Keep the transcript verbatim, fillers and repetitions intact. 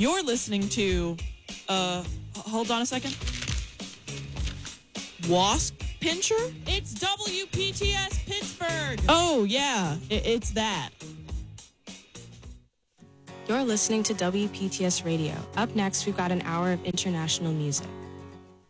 You're listening to, uh, hold on a second. Wasp Pincher? It's W P T S Pittsburgh. Oh, yeah, it, it's that. You're listening to W P T S Radio. Up next, we've got an hour of international music.